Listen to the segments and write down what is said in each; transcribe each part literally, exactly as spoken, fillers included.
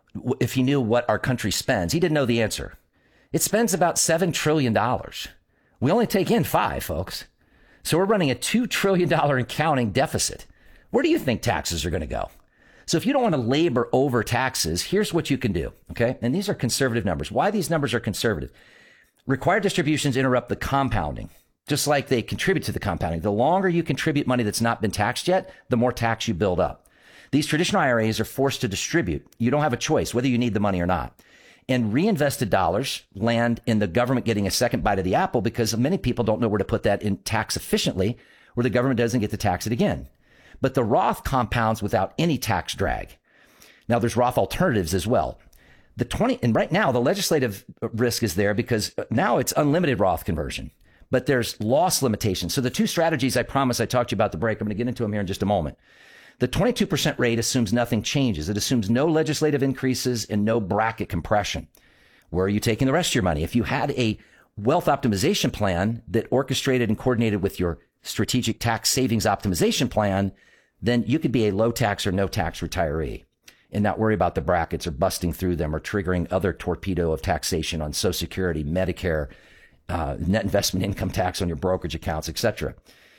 if he knew what our country spends. He didn't know the answer. It spends about seven trillion dollars. We only take in five, folks. So we're running a two trillion dollars and counting deficit. Where do you think taxes are going to go? So if you don't want to labor over taxes, here's what you can do, okay? And these are conservative numbers. Why these numbers are conservative? Required distributions interrupt the compounding, just like they contribute to the compounding. The longer you contribute money that's not been taxed yet, the more tax you build up. These traditional I R As are forced to distribute. You don't have a choice whether you need the money or not. And reinvested dollars land in the government getting a second bite of the apple because many people don't know where to put that in tax efficiently, where the government doesn't get to tax it again. But the Roth compounds without any tax drag. Now, there's Roth alternatives as well. The twenty and right now, the legislative risk is there because now it's unlimited Roth conversion, but there's loss limitations. So the two strategies I promised I talked to you about the break, I'm going to get into them here in just a moment. The twenty-two percent rate assumes nothing changes. It assumes no legislative increases and no bracket compression. Where are you taking the rest of your money? If you had a wealth optimization plan that orchestrated and coordinated with your strategic tax savings optimization plan, then you could be a low tax or no tax retiree and not worry about the brackets or busting through them or triggering other torpedo of taxation on Social Security, Medicare, uh, net investment income tax on your brokerage accounts, et cetera.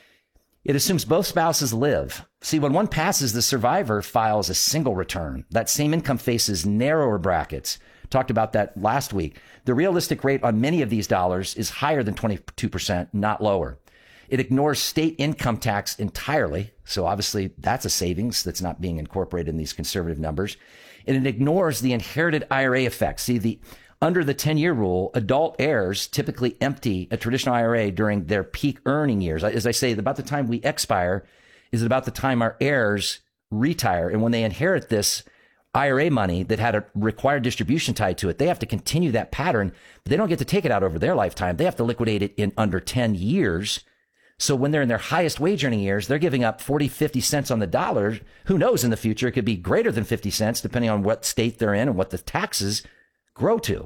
It assumes both spouses live. See, when one passes, the survivor files a single return. That same income faces narrower brackets. Talked about that last week. The realistic rate on many of these dollars is higher than twenty-two percent, not lower. It ignores state income tax entirely. So obviously that's a savings that's not being incorporated in these conservative numbers. And it ignores the inherited I R A effect. See, the under the ten-year rule, adult heirs typically empty a traditional I R A during their peak earning years. As I say, about the time we expire is about the time our heirs retire. And when they inherit this I R A money that had a required distribution tied to it, they have to continue that pattern. But they don't get to take it out over their lifetime. They have to liquidate it in under ten years. So when they're in their highest wage earning years, they're giving up forty, fifty cents on the dollar. Who knows in the future? It could be greater than fifty cents, depending on what state they're in and what the taxes grow to.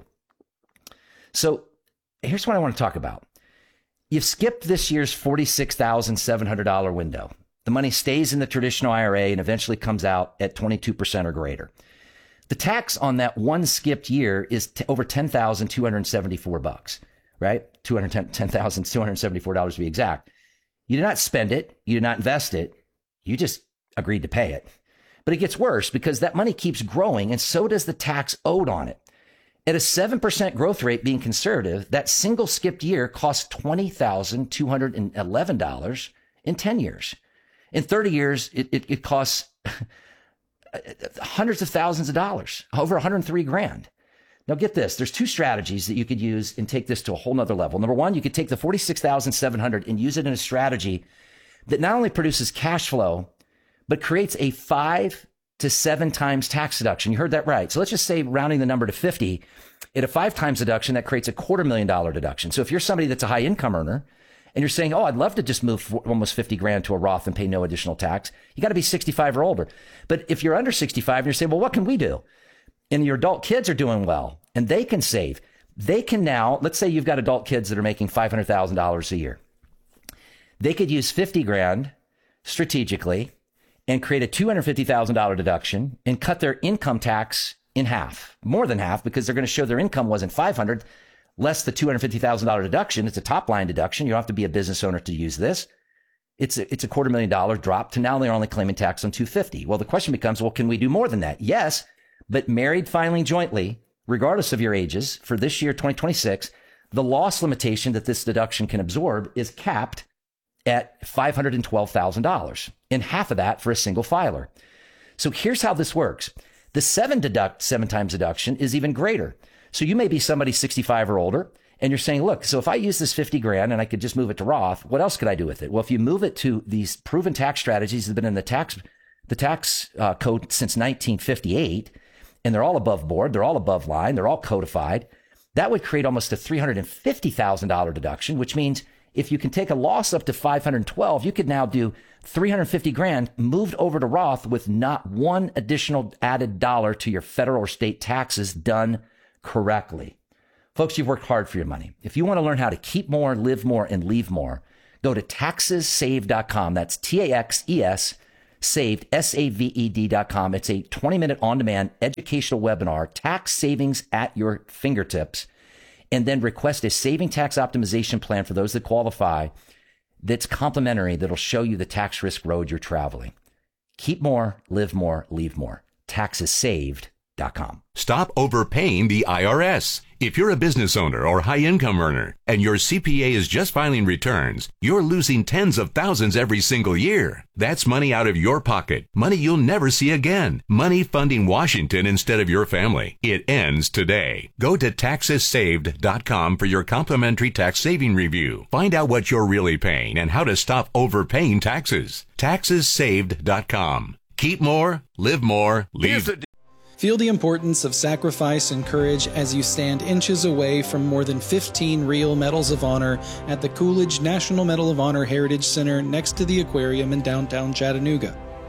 So here's what I want to talk about. You've skipped this year's forty-six thousand seven hundred dollars window. The money stays in the traditional I R A and eventually comes out at twenty-two percent or greater. The tax on that one skipped year is t- over ten thousand two hundred seventy-four bucks, right? two hundred ten thousand two hundred seventy-four dollars to be exact. You did not spend it. You did not invest it. You just agreed to pay it. But it gets worse because that money keeps growing and so does the tax owed on it. At a seven percent growth rate being conservative, that single skipped year costs twenty thousand two hundred eleven dollars in ten years. In thirty years, it, it, it costs hundreds of thousands of dollars, over one hundred three grand. Now get this, there's two strategies that you could use and take this to a whole nother level. Number one, you could take the forty-six thousand seven hundred and use it in a strategy that not only produces cash flow, but creates a five to seven times tax deduction. You heard that right. So let's just say rounding the number to fifty, at a five times deduction, that creates a quarter million dollar deduction. So if you're somebody that's a high income earner and you're saying, oh, I'd love to just move for almost fifty grand to a Roth and pay no additional tax, you got to be sixty-five or older. But if you're under sixty-five and you're saying, well, what can we do? And your adult kids are doing well and they can save. They can now, let's say you've got adult kids that are making five hundred thousand dollars a year. They could use fifty grand strategically and create a two hundred fifty thousand dollars deduction and cut their income tax in half, more than half, because they're going to show their income wasn't five hundred, less the two hundred fifty thousand dollars deduction. It's a top line deduction. You don't have to be a business owner to use this. It's a, it's a quarter million dollar drop to now they're only claiming tax on two hundred fifty thousand dollars. Well, the question becomes, well, can we do more than that? Yes, but married filing jointly, regardless of your ages, for this year, twenty twenty-six, the loss limitation that this deduction can absorb is capped at five hundred twelve thousand dollars, and half of that for a single filer. So here's how this works. The seven deduct, seven times deduction is even greater. So you may be somebody sixty-five or older, and you're saying, look, so if I use this fifty grand and I could just move it to Roth, what else could I do with it? Well, if you move it to these proven tax strategies that have been in the tax, the tax uh, code since nineteen fifty-eight, and they're all above board, they're all above line, they're all codified, that would create almost a three hundred fifty thousand dollars deduction, which means if you can take a loss up to five hundred twelve, you could now do three hundred fifty grand moved over to Roth with not one additional added dollar to your federal or state taxes done correctly. Folks, you've worked hard for your money. If you want to learn how to keep more, live more, and leave more, go to taxes save dot com. That's T A X E S Saved, S A V E D dot com. It's a twenty minute on demand educational webinar, tax savings at your fingertips. And then request a saving tax optimization plan for those that qualify that's complimentary, that'll show you the tax risk road you're traveling. Keep more, live more, leave more. taxes saved dot com. Stop overpaying the I R S. If you're a business owner or high-income earner and your C P A is just filing returns, you're losing tens of thousands every single year. That's money out of your pocket, money you'll never see again, money funding Washington instead of your family. It ends today. Go to taxes saved dot com for your complimentary tax saving review. Find out what you're really paying and how to stop overpaying taxes. taxes saved dot com. Keep more, live more, leave. Feel the importance of sacrifice and courage as you stand inches away from more than fifteen real Medals of Honor at the Coolidge National Medal of Honor Heritage Center next to the aquarium in downtown Chattanooga.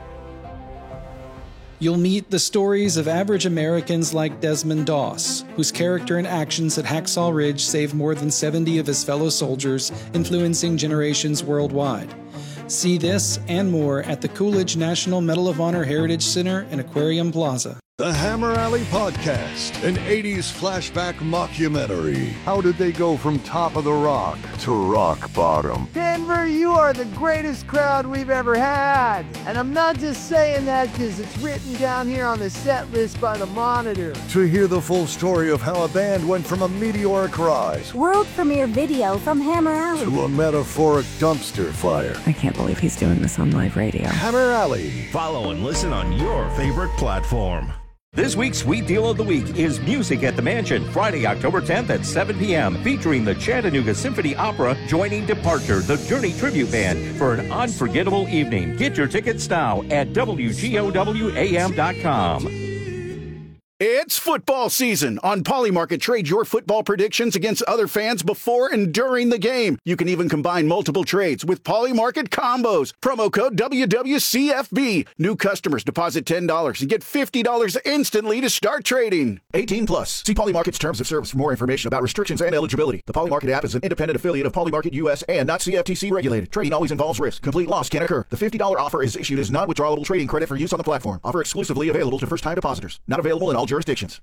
You'll meet the stories of average Americans like Desmond Doss, whose character and actions at Hacksaw Ridge saved more than seventy of his fellow soldiers, influencing generations worldwide. See this and more at the Coolidge National Medal of Honor Heritage Center in Aquarium Plaza. The Hammer Alley Podcast, an eighties flashback mockumentary. How did they go from top of the rock to rock bottom? Denver, you are the greatest crowd we've ever had. And I'm not just saying that because it's written down here on the set list by the Monitor. To hear the full story of how a band went from a meteoric rise, world premiere video from Hammer Alley, to a metaphoric dumpster fire. I can't believe he's doing this on live radio. Hammer Alley. Follow and listen on your favorite platform. This week's Sweet Deal of the Week is Music at the Mansion, Friday, October tenth at seven p.m., featuring the Chattanooga Symphony Opera joining Departure, the Journey Tribute Band, for an unforgettable evening. Get your tickets now at W G O W A M dot com. It's football season. On Polymarket, trade your football predictions against other fans before and during the game. You can even combine multiple trades with Polymarket combos. Promo code W W C F B. New customers deposit ten dollars and get fifty dollars instantly to start trading. eighteen plus. See Polymarket's terms of service for more information about restrictions and eligibility. The Polymarket app is an independent affiliate of Polymarket U S and not C F T C regulated. Trading always involves risk. Complete loss can occur. The fifty dollars offer is issued as non-withdrawable trading credit for use on the platform. Offer exclusively available to first-time depositors. Not available in all jurisdictions.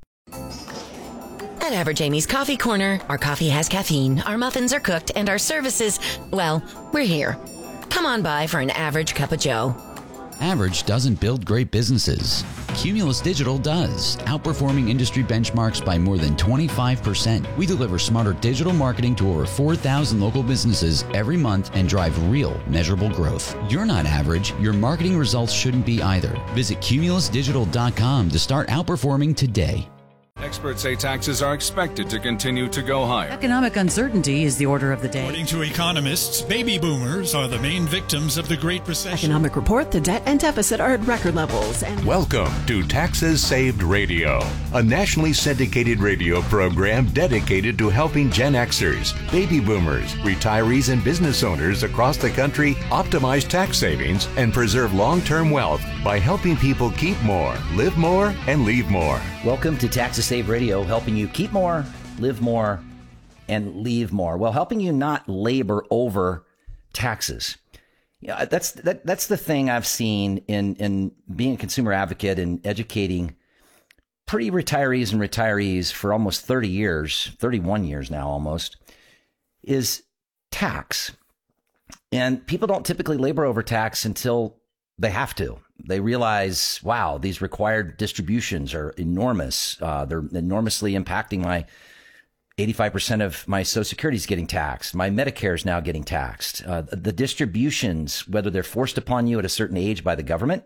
At Average Amy's Coffee Corner, our coffee has caffeine, our muffins are cooked, and our services, well, we're here. Come on by for an average cup of joe. Average doesn't build great businesses. Cumulus Digital does, outperforming industry benchmarks by more than twenty-five percent. We deliver smarter digital marketing to over four thousand local businesses every month and drive real, measurable growth. You're not average. Your marketing results shouldn't be either. Visit cumulus digital dot com to start outperforming today. Experts say taxes are expected to continue to go higher. Economic uncertainty is the order of the day. According to economists, baby boomers are the main victims of the Great Recession. Economic report, the debt and deficit are at record levels. And welcome to Taxes Saved Radio, a nationally syndicated radio program dedicated to helping Gen Xers, baby boomers, retirees, and business owners across the country optimize tax savings and preserve long-term wealth by helping people keep more, live more, and leave more. Welcome to Taxes Saved Radio, helping you keep more, live more, and leave more. Well, helping you not labor over taxes. Yeah, that's that, that's the thing I've seen in in being a consumer advocate and educating pre-retirees and retirees for almost thirty years, thirty-one years now almost, is tax. And people don't typically labor over tax until they have to. They realize, wow, these required distributions are enormous. Uh, they're enormously impacting my eighty-five percent of my Social Security is getting taxed. My Medicare is now getting taxed. Uh, the distributions, whether they're forced upon you at a certain age by the government,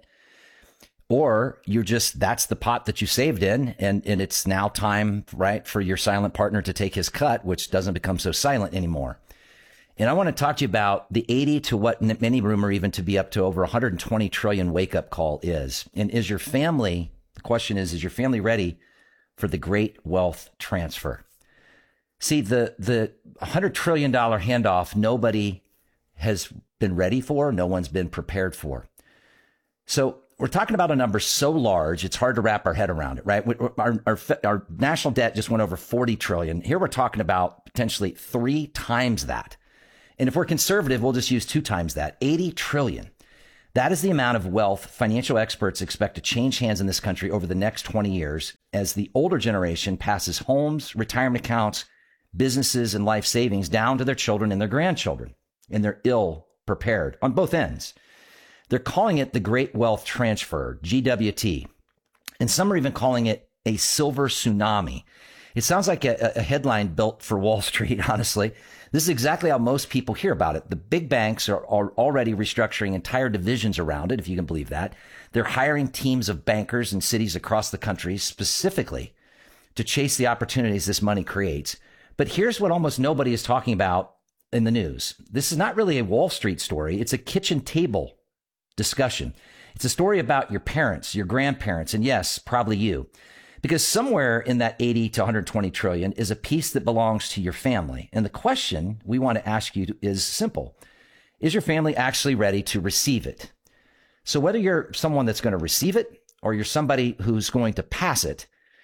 or you're just, that's the pot that you saved in, and, and it's now time, right, for your silent partner to take his cut, which doesn't become so silent anymore. And I want to talk to you about the eighty to what many rumor even to be up to over one hundred twenty trillion wake up call is. And is your family, the question is, is your family ready for the great wealth transfer? See, the, the one hundred trillion dollars handoff, nobody has been ready for. No one's been prepared for. So we're talking about a number so large, it's hard to wrap our head around it, right? Our, our, our national debt just went over forty trillion dollars. Here we're talking about potentially three times that. And if we're conservative, we'll just use two times that, eighty trillion dollars. That is the amount of wealth financial experts expect to change hands in this country over the next twenty years as the older generation passes homes, retirement accounts, businesses, and life savings down to their children and their grandchildren. And they're ill prepared on both ends. They're calling it the Great Wealth Transfer, G W T. And some are even calling it a silver tsunami. It sounds like a, a headline built for Wall Street, honestly. This is exactly how most people hear about it. The big banks are, are already restructuring entire divisions around it, if you can believe that. They're hiring teams of bankers in cities across the country specifically to chase the opportunities this money creates. But here's what almost nobody is talking about in the news. This is not really a Wall Street story. It's a kitchen table discussion. It's a story about your parents, your grandparents, and yes, probably you. Because somewhere in that eighty to one hundred twenty trillion is a piece that belongs to your family. And the question we want to ask you is simple. Is your family actually ready to receive it? So whether you're someone that's going to receive it or you're somebody who's going to pass it,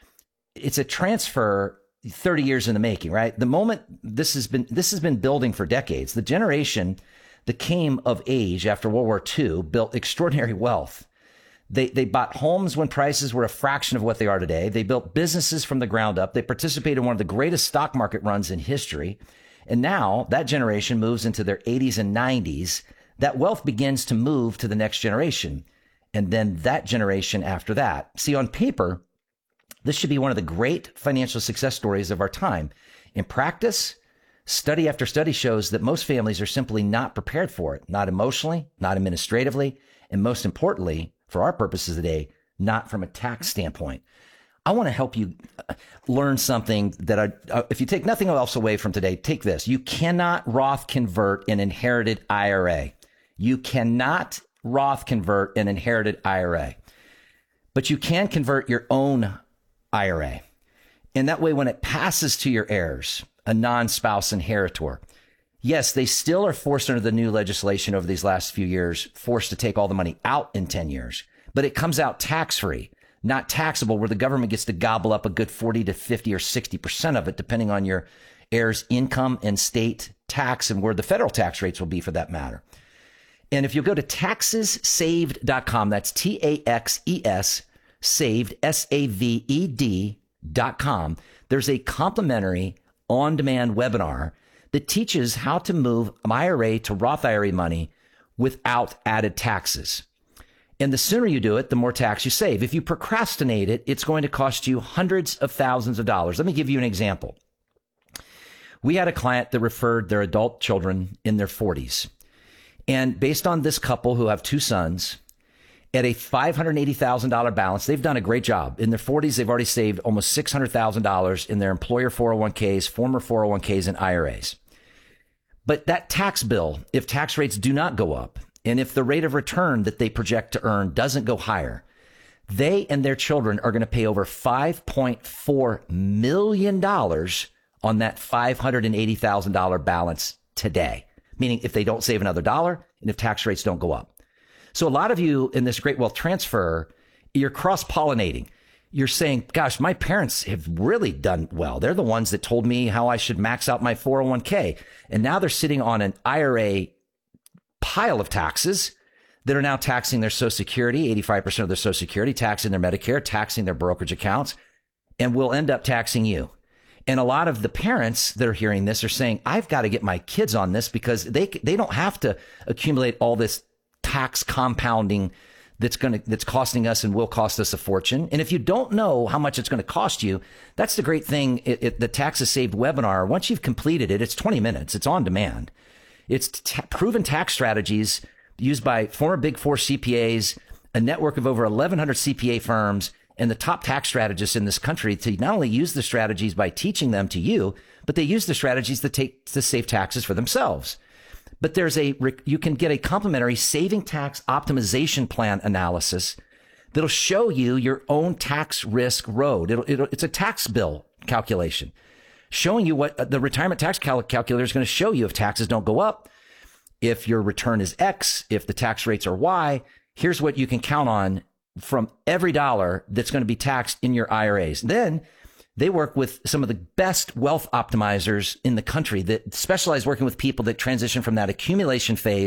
it's a transfer thirty years in the making, right? The moment this has been, this has been building for decades. The generation that came of age after World War Two built extraordinary wealth. They they bought homes when prices were a fraction of what they are today. They built businesses from the ground up. They participated in one of the greatest stock market runs in history. And now that generation moves into their eighties and nineties. That wealth begins to move to the next generation. And then that generation after that. See, on paper, this should be one of the great financial success stories of our time. In practice, study after study shows that most families are simply not prepared for it, not emotionally, not administratively, and most importantly, for our purposes today, not from a tax standpoint. I want to help you learn something that I, uh, if you take nothing else away from today, take this. You cannot Roth convert an inherited I R A. You cannot Roth convert an inherited I R A, but you can convert your own I R A. And that way, when it passes to your heirs, a non-spouse inheritor, yes, they still are forced under the new legislation over these last few years, forced to take all the money out in ten years, but it comes out tax-free, not taxable, where the government gets to gobble up a good forty to fifty or sixty percent of it, depending on your heirs' income and state tax and where the federal tax rates will be for that matter. And if you go to taxes saved dot com, that's T A X E S, saved, S A V E D dot com, there's a complimentary on-demand webinar that teaches how to move I R A to Roth I R A money without added taxes. And the sooner you do it, the more tax you save. If you procrastinate it, it's going to cost you hundreds of thousands of dollars. Let me give you an example. We had a client that referred their adult children in their forties. And based on this couple who have two sons, at a five hundred eighty thousand dollars balance, they've done a great job. In their forties, they've already saved almost six hundred thousand dollars in their employer four oh one k's, former four oh one k's, and I R As. But that tax bill, if tax rates do not go up, and if the rate of return that they project to earn doesn't go higher, they and their children are going to pay over five point four million dollars on that five hundred eighty thousand dollars balance today. Meaning if they don't save another dollar and if tax rates don't go up. So a lot of you in this great wealth transfer, you're cross-pollinating. You're saying, gosh, my parents have really done well. They're the ones that told me how I should max out my four oh one k. And now they're sitting on an I R A pile of taxes that are now taxing their Social Security, eighty-five percent of their Social Security, taxing their Medicare, taxing their brokerage accounts, and will end up taxing you. And a lot of the parents that are hearing this are saying, I've got to get my kids on this because they they don't have to accumulate all this tax compounding that's going to that's costing us and will cost us a fortune. And if you don't know how much it's going to cost you, that's the great thing. It, it, the Taxes Saved webinar, once you've completed it, it's twenty minutes. It's on demand. It's t- proven tax strategies used by former Big Four C P As, a network of over eleven hundred C P A firms, and the top tax strategists in this country to not only use the strategies by teaching them to you, but they use the strategies to take to save taxes for themselves. But there's a, you can get a complimentary saving tax optimization plan analysis that'll show you your own tax risk road. It'll, it'll, it's a tax bill calculation showing you what the retirement tax cal- calculator is going to show you if taxes don't go up, if your return is X, if the tax rates are Y. Here's what you can count on from every dollar that's going to be taxed in your I R As. Then they work with some of the best wealth optimizers in the country that specialize working with people that transition from that accumulation phase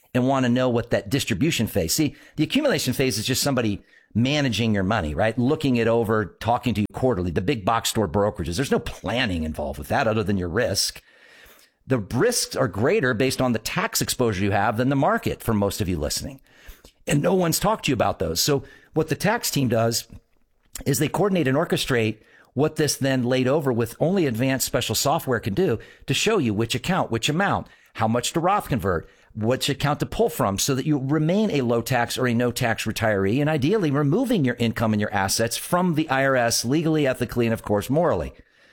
and want to know what that distribution phase. See, the accumulation phase is just somebody managing your money, right? Looking it over, talking to you quarterly, the big box store brokerages. There's no planning involved with that other than your risk. The risks are greater based on the tax exposure you have than the market for most of you listening. And no one's talked to you about those. So what the tax team does is they coordinate and orchestrate what this then laid over with only advanced special software can do to show you which account, which amount, how much to Roth convert, which account to pull from so that you remain a low tax or a no tax retiree, and ideally removing your income and your assets from the I R S legally, ethically, and of course, morally.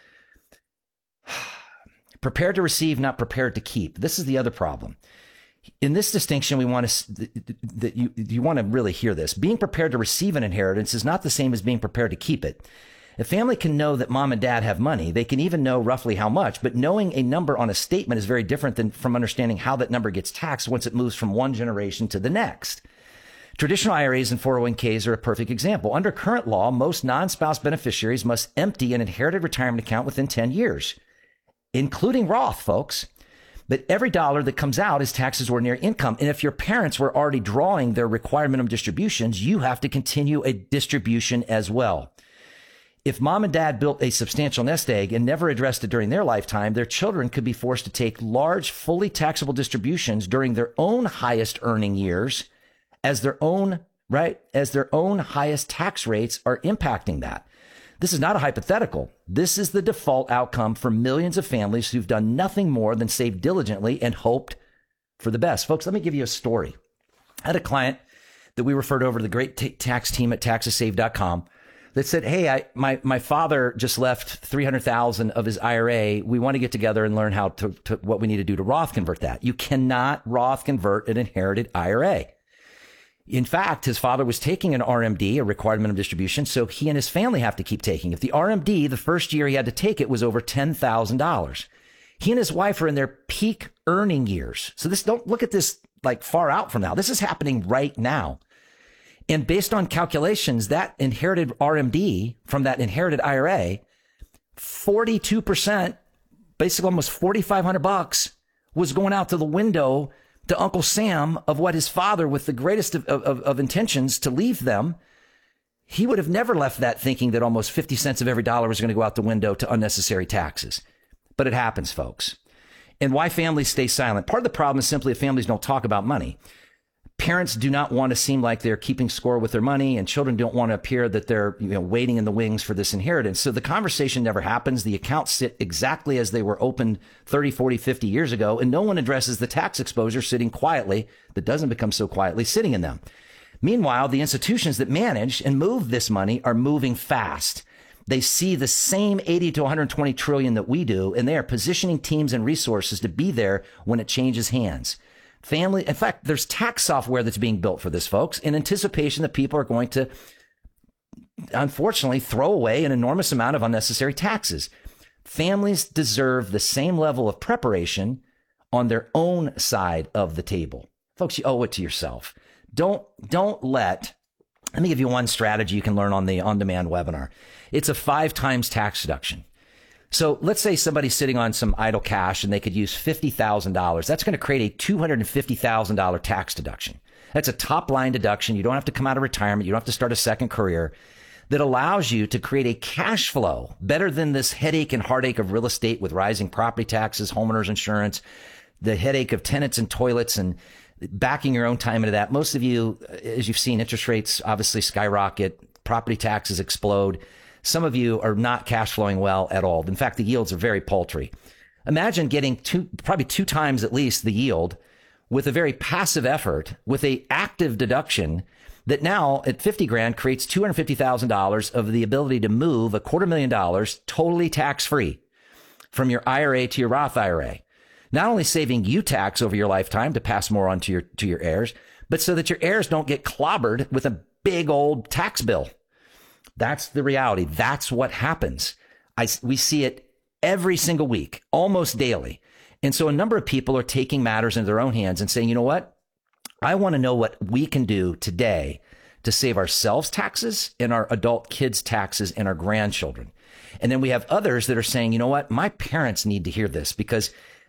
Prepared to receive, not prepared to keep. This is the other problem. In this distinction, we want to, that you, you want to really hear this. Being prepared to receive an inheritance is not the same as being prepared to keep it. A family can know that mom and dad have money. They can even know roughly how much, but knowing a number on a statement is very different than from understanding how that number gets taxed once it moves from one generation to the next. Traditional I R As and four oh one Ks are a perfect example. Under current law, most non-spouse beneficiaries must empty an inherited retirement account within ten years, including Roth, folks. But every dollar that comes out is taxed as ordinary income. And if your parents were already drawing their required minimum distributions, you have to continue a distribution as well. If mom and dad built a substantial nest egg and never addressed it during their lifetime, their children could be forced to take large, fully taxable distributions during their own highest earning years as their own, right, as their own highest tax rates are impacting that. This is not a hypothetical. This is the default outcome for millions of families who've done nothing more than save diligently and hoped for the best. Folks, let me give you a story. I had a client that we referred over to the great t- tax team at taxes save dot com that said, hey, I, my, my father just left three hundred thousand dollars of his I R A. We want to get together and learn how to, to what we need to do to Roth convert that. You cannot Roth convert an inherited I R A. In fact, his father was taking an R M D, a required minimum distribution, so he and his family have to keep taking. If the R M D, the first year he had to take it, was over ten thousand dollars. He and his wife are in their peak earning years. So this, don't look at this like far out from now. This is happening right now. And based on calculations, that inherited R M D from that inherited I R A, forty-two percent, basically almost forty-five hundred bucks, was going out to the window to Uncle Sam of what his father, with the greatest of, of, of intentions to leave them. He would have never left that thinking that almost fifty cents of every dollar was going to go out the window to unnecessary taxes. But it happens, folks. And why families stay silent? Part of the problem is simply that families don't talk about money. Parents do not want to seem like they're keeping score with their money, and children don't want to appear that they're, you know, waiting in the wings for this inheritance. So the conversation never happens. The accounts sit exactly as they were opened thirty, forty, fifty years ago, and no one addresses the tax exposure sitting quietly that doesn't become so quietly sitting in them. Meanwhile, the institutions that manage and move this money are moving fast. They see the same eighty to one hundred twenty trillion that we do, and they are positioning teams and resources to be there when it changes hands. Family, in fact, there's tax software that's being built for this, folks, in anticipation that people are going to, unfortunately, throw away an enormous amount of unnecessary taxes. Families deserve the same level of preparation on their own side of the table. Folks, you owe it to yourself. Don't, don't let, let me give you one strategy you can learn on the on-demand webinar. It's a five times tax deduction. So let's say somebody's sitting on some idle cash and they could use fifty thousand dollars. That's going to create a two hundred fifty thousand dollars tax deduction. That's a top line deduction. You don't have to come out of retirement. You don't have to start a second career. That allows you to create a cash flow better than this headache and heartache of real estate with rising property taxes, homeowners insurance, the headache of tenants and toilets, and backing your own time into that. Most of you, as you've seen, interest rates obviously skyrocket, property taxes explode. Some of you are not cash flowing well at all. In fact, the yields are very paltry. Imagine getting two, probably two times at least the yield with a very passive effort, with a active deduction that now at fifty grand creates two hundred fifty thousand dollars of the ability to move a quarter million dollars totally tax free from your I R A to your Roth I R A. Not only saving you tax over your lifetime to pass more on to your, to your heirs, but so that your heirs don't get clobbered with a big old tax bill. That's the reality. That's what happens. I, we see it every single week, almost daily. And so a number of people are taking matters into their own hands and saying, you know what? I want to know what we can do today to save ourselves taxes and our adult kids taxes and our grandchildren. And then we have others that are saying, you know what? My parents need to hear this because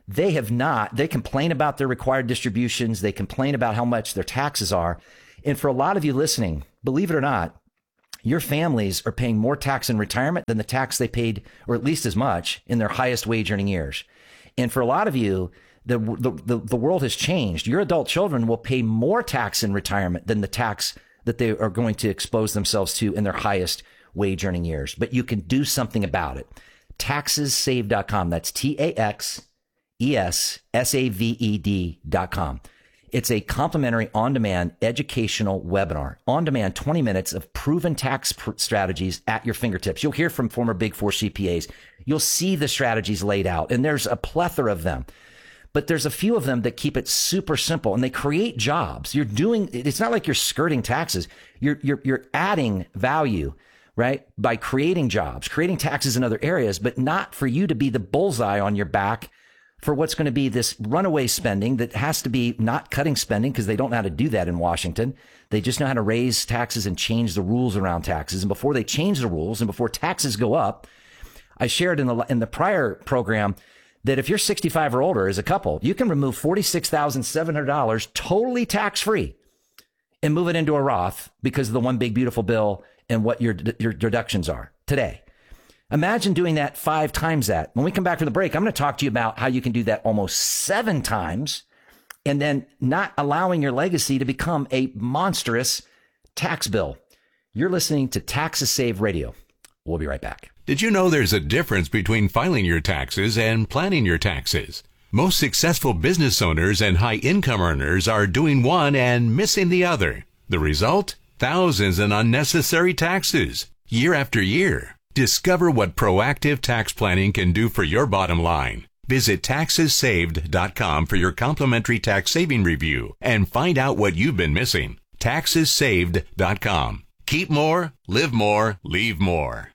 They have not. They complain about their required distributions. They complain about how much their taxes are. And for a lot of you listening, believe it or not, your families are paying more tax in retirement than the tax they paid, or at least as much, in their highest wage earning years. And for a lot of you, the, the, the, the world has changed. Your adult children will pay more tax in retirement than the tax that they are going to expose themselves to in their highest wage earning years. But you can do something about it. taxes saved dot com. That's T A X E S S A V E D dot com. It's a complimentary on-demand educational webinar. On-demand, twenty minutes of proven tax pr- strategies at your fingertips. You'll hear from former Big Four C P As. You'll see the strategies laid out, and there's a plethora of them. But there's a few of them that keep it super simple, and they create jobs. You're doing, it's not like you're skirting taxes. You're, you're, you're adding value, right? By creating jobs, creating taxes in other areas, but not for you to be the bullseye on your back for what's going to be this runaway spending that has to be not cutting spending, because they don't know how to do that in Washington. They just know how to raise taxes and change the rules around taxes. And before they change the rules and before taxes go up, I shared in the in the prior program that if you're sixty-five or older as a couple, you can remove forty-six thousand seven hundred dollars totally tax-free and move it into a Roth because of the one big beautiful bill and what your your deductions are today. Imagine doing that five times that. When we come back from the break, I'm going to talk to you about how you can do that almost seven times and then not allowing your legacy to become a monstrous tax bill. You're listening to Taxes Saved Radio. We'll be right back. Did you know there's a difference between filing your taxes and planning your taxes? Most successful business owners and high income earners are doing one and missing the other. The result? Thousands in unnecessary taxes, year after year. Discover what proactive tax planning can do for your bottom line. Visit taxes saved dot com for your complimentary tax saving review and find out what you've been missing. taxes saved dot com. Keep more, live more, leave more.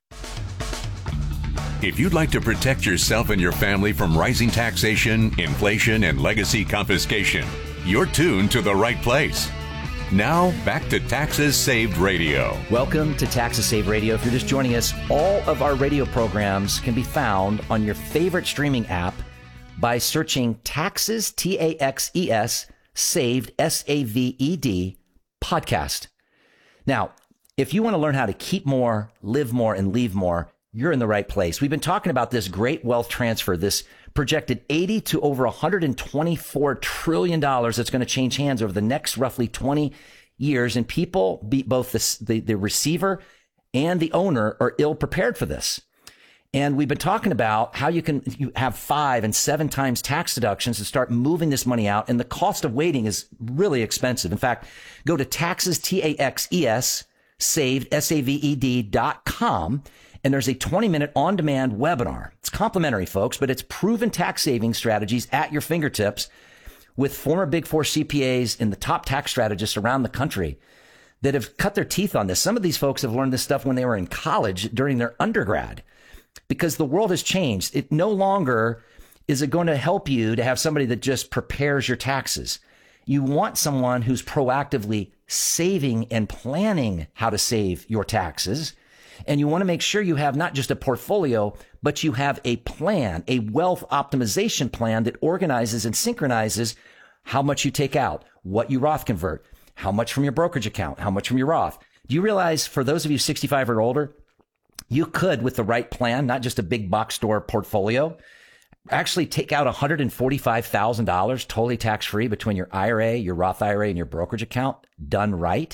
If you'd like to protect yourself and your family from rising taxation, inflation, and legacy confiscation, you're tuned to the right place. Now, back to Taxes Saved Radio. Welcome to Taxes Saved Radio. If you're just joining us, all of our radio programs can be found on your favorite streaming app by searching Taxes, T A X E S, Saved, S A V E D, podcast. Now, if you want to learn how to keep more, live more, and leave more, you're in the right place. We've been talking about this great wealth transfer, this projected eighty to over one hundred twenty-four trillion dollars that's going to change hands over the next roughly twenty years. And people, be both the, the, the receiver and the owner, are ill prepared for this. And we've been talking about how you can you have five and seven times tax deductions to start moving this money out. And the cost of waiting is really expensive. In fact, go to taxes, T A X E S, saved, S A V E D dot com. And there's a twenty minute on demand webinar. It's complimentary, folks, but it's proven tax saving strategies at your fingertips with former Big Four C P As and the top tax strategists around the country that have cut their teeth on this. Some of these folks have learned this stuff when they were in college during their undergrad, because the world has changed. It no longer is it going to help you to have somebody that just prepares your taxes. You want someone who's proactively saving and planning how to save your taxes. And you want to make sure you have not just a portfolio, but you have a plan, a wealth optimization plan that organizes and synchronizes how much you take out, what you Roth convert, how much from your brokerage account, how much from your Roth. Do you realize, for those of you sixty-five or older, you could, with the right plan, not just a big box store portfolio, actually take out one hundred forty-five thousand dollars totally tax-free between your I R A, your Roth I R A, and your brokerage account, done right?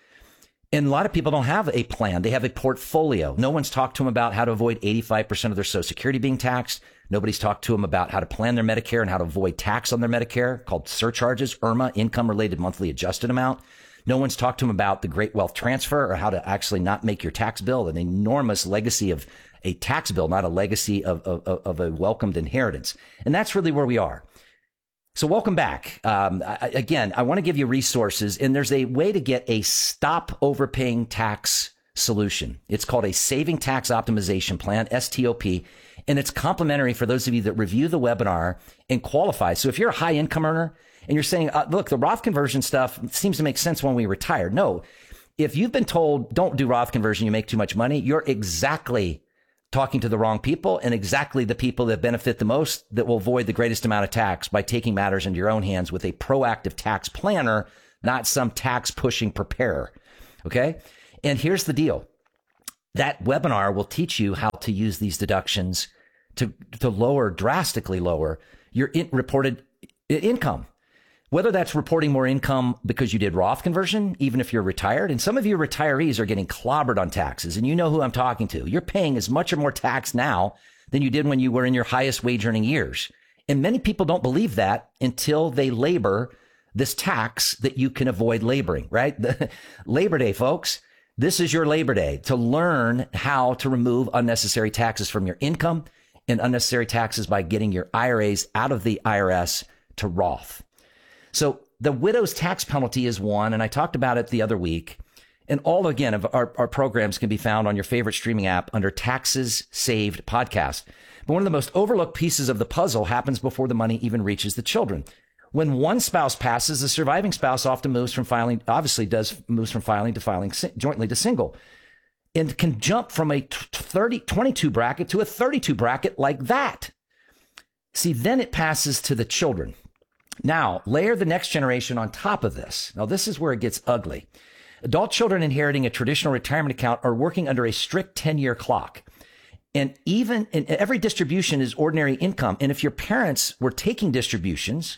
And a lot of people don't have a plan. They have a portfolio. No one's talked to them about how to avoid eighty-five percent of their Social Security being taxed. Nobody's talked to them about how to plan their Medicare and how to avoid tax on their Medicare, called surcharges, I R M A, income-related monthly adjusted amount. No one's talked to them about the great wealth transfer, or how to actually not make your tax bill an enormous legacy of a tax bill, not a legacy of, of, of a welcomed inheritance. And that's really where we are. So welcome back. Um, I, again, I want to give you resources, and there's a way to get a stop overpaying tax solution. It's called a Saving Tax Optimization Plan, S T O P, and it's complimentary for those of you that review the webinar and qualify. So if you're a high income earner and you're saying, uh, look, the Roth conversion stuff seems to make sense when we retire. No, if you've been told don't do Roth conversion, you make too much money, you're exactly talking to the wrong people and exactly the people that benefit the most that will avoid the greatest amount of tax by taking matters into your own hands with a proactive tax planner, not some tax pushing preparer. Okay. And here's the deal. That webinar will teach you how to use these deductions to, to lower, drastically lower your in, reported income. Whether that's reporting more income because you did Roth conversion, even if you're retired, and some of you retirees are getting clobbered on taxes, and you know who I'm talking to. You're paying as much or more tax now than you did when you were in your highest wage earning years. And many people don't believe that until they labor this tax that you can avoid laboring, right? Labor Day, folks. This is your Labor Day to learn how to remove unnecessary taxes from your income and unnecessary taxes by getting your I R As out of the I R S to Roth. So the widow's tax penalty is one, and I talked about it the other week. And all, again, of our, our programs can be found on your favorite streaming app under Taxes Saved Podcast. But one of the most overlooked pieces of the puzzle happens before the money even reaches the children. When one spouse passes, the surviving spouse often moves from filing, obviously does, moves from filing to filing jointly to single, and can jump from a thirty, twenty-two bracket to a thirty-two bracket like that. See, then it passes to the children. Now, layer the next generation on top of this. Now, this is where it gets ugly. Adult children inheriting a traditional retirement account are working under a strict ten-year clock. And even in every distribution is ordinary income. And if your parents were taking distributions,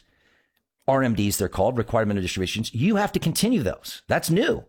R M Ds they're called, requirement of distributions, you have to continue those. That's new.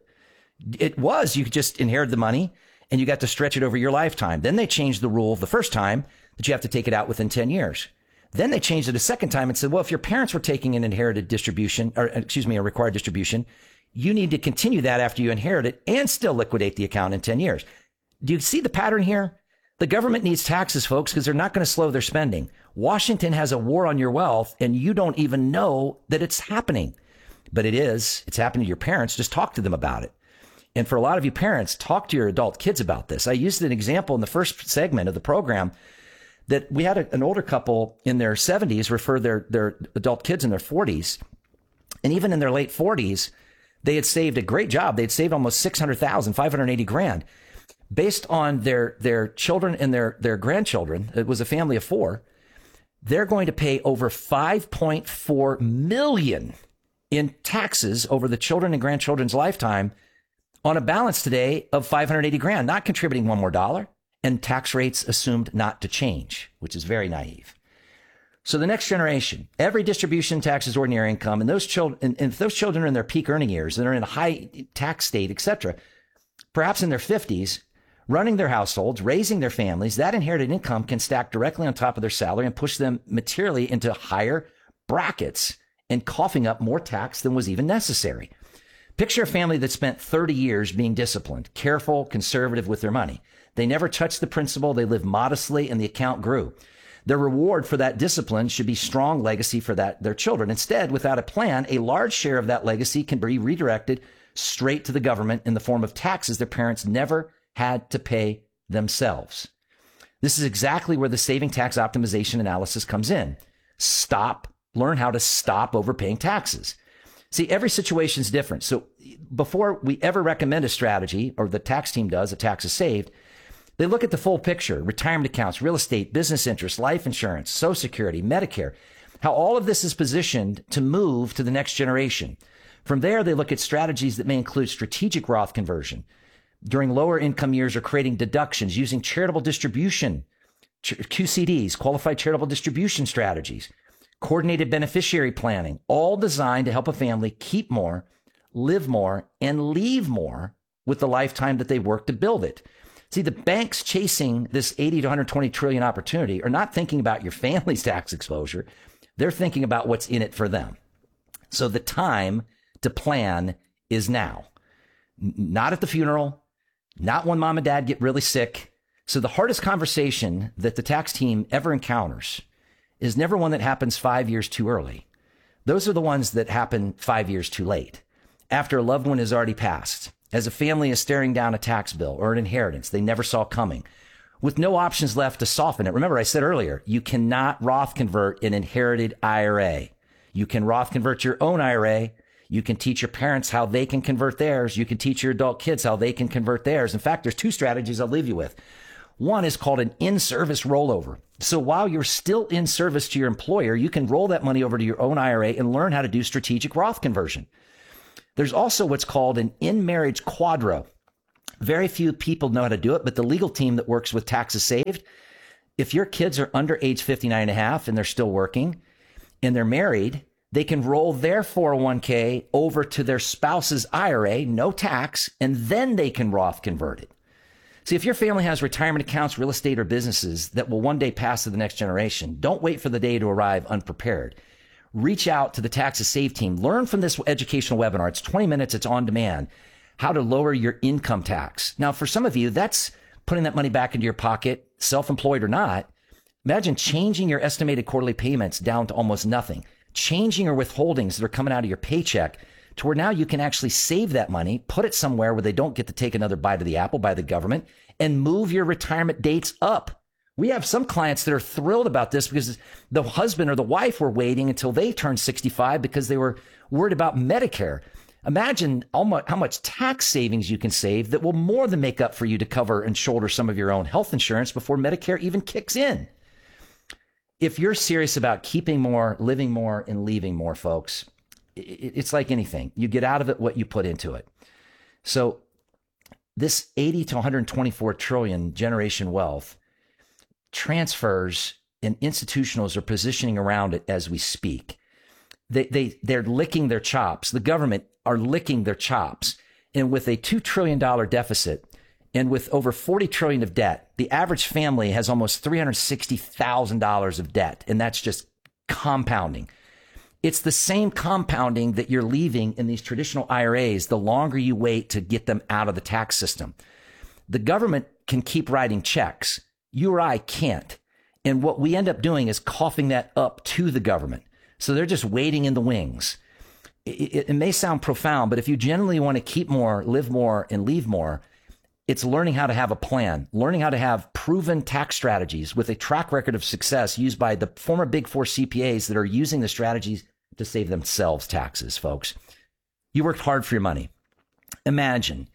It was, you just inherited the money and you got to stretch it over your lifetime. Then they changed the rule the first time that you have to take it out within ten years. Then they changed it a second time and said, well, if your parents were taking an inherited distribution, or excuse me, a required distribution, you need to continue that after you inherit it and still liquidate the account in ten years. Do you see the pattern here? The government needs taxes, folks, because they're not going to slow their spending. Washington has a war on your wealth, and you don't even know that it's happening. But it is. It's happening to your parents. Just talk to them about it. And for a lot of you parents, talk to your adult kids about this. I used an example in the first segment of the program that we had a, an older couple in their seventies refer their, their adult kids in their forties. And even in their late forties, they had saved a great job. They'd saved almost six hundred thousand, five hundred eighty grand based on their, their children and their, their grandchildren. It was a family of four. They're going to pay over five point four million in taxes over the children and grandchildren's lifetime on a balance today of five hundred eighty grand, not contributing one more dollar. And tax rates assumed not to change, which is very naive. So the next generation, every distribution taxes ordinary income, and those children, and if those children are in their peak earning years and are in a high tax state, et cetera, perhaps in their fifties, running their households, raising their families, that inherited income can stack directly on top of their salary and push them materially into higher brackets and coughing up more tax than was even necessary. Picture a family that spent thirty years being disciplined, careful, conservative with their money. They never touched the principal. They lived modestly and the account grew. Their reward for that discipline should be strong legacy for that their children. Instead, without a plan, a large share of that legacy can be redirected straight to the government in the form of taxes their parents never had to pay themselves. This is exactly where the saving tax optimization analysis comes in. Stop, learn how to stop overpaying taxes. See, every situation is different. So before we ever recommend a strategy, or the tax team does, a tax is saved, they look at the full picture: retirement accounts, real estate, business interests, life insurance, Social Security, Medicare, how all of this is positioned to move to the next generation. From there, they look at strategies that may include strategic Roth conversion during lower income years, or creating deductions using charitable distribution, Q C Ds, qualified charitable distribution strategies, coordinated beneficiary planning, all designed to help a family keep more, live more, and leave more with the lifetime that they worked to build it. See, the banks chasing this eighty to one hundred twenty trillion opportunity are not thinking about your family's tax exposure. They're thinking about what's in it for them. So the time to plan is now. Not at the funeral, not when mom and dad get really sick. So the hardest conversation that the tax team ever encounters is never one that happens five years too early. Those are the ones that happen five years too late, after a loved one has already passed, as a family is staring down a tax bill or an inheritance they never saw coming, with no options left to soften it. Remember, I said earlier, you cannot Roth convert an inherited I R A. You can Roth convert your own I R A. You can teach your parents how they can convert theirs. You can teach your adult kids how they can convert theirs. In fact, there's two strategies I'll leave you with. One is called an in-service rollover. So while you're still in service to your employer, you can roll that money over to your own I R A and learn how to do strategic Roth conversion. There's also what's called an in-marriage quadro. Very few people know how to do it, but the legal team that works with Taxes Saved, if your kids are under age fifty-nine and a half and they're still working and they're married, they can roll their four oh one k over to their spouse's I R A, no tax, and then they can Roth convert it. See, if your family has retirement accounts, real estate, or businesses that will one day pass to the next generation, don't wait for the day to arrive unprepared. Reach out to the Taxes Saved team. Learn from this educational webinar. It's twenty minutes. It's on demand. How to lower your income tax. Now, for some of you, that's putting that money back into your pocket, self-employed or not. Imagine changing your estimated quarterly payments down to almost nothing. Changing your withholdings that are coming out of your paycheck to where now you can actually save that money, put it somewhere where they don't get to take another bite of the apple by the government, and move your retirement dates up. We have some clients that are thrilled about this because the husband or the wife were waiting until they turned sixty-five because they were worried about Medicare. Imagine how much tax savings you can save that will more than make up for you to cover and shoulder some of your own health insurance before Medicare even kicks in. If you're serious about keeping more, living more, and leaving more, folks, it's like anything. You get out of it what you put into it. So this eighty to one hundred twenty-four trillion generation wealth transfers, and institutionals are positioning around it as we speak. They, they, they're licking their chops. The government are licking their chops. And with a two trillion dollars deficit and with over forty trillion dollars of debt, the average family has almost three hundred sixty thousand dollars of debt. And that's just compounding. It's the same compounding that you're leaving in these traditional I R As the longer you wait to get them out of the tax system. The government can keep writing checks. You or I can't. And what we end up doing is coughing that up to the government. So they're just waiting in the wings. It, it, it may sound profound, but if you genuinely want to keep more, live more, and leave more, it's learning how to have a plan, learning how to have proven tax strategies with a track record of success used by the former Big Four C P As that are using the strategies to save themselves taxes, folks. You worked hard for your money. Imagine